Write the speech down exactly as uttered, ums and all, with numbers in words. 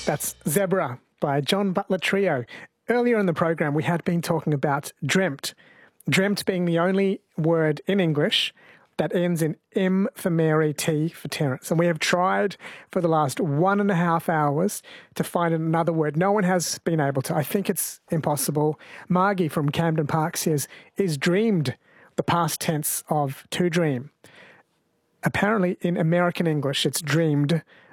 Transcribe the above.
That's Zebra by John Butler Trio. Earlier in the program, we had been talking about dreamt. Dreamt being the only word in English that ends in M for Mary, T for Terence. And we have tried for the last one and a half hours to find another word. No one has been able to. I think it's impossible. Margie from Camden Park says, is dreamed the past tense of to dream? Apparently in American English, it's dreamed,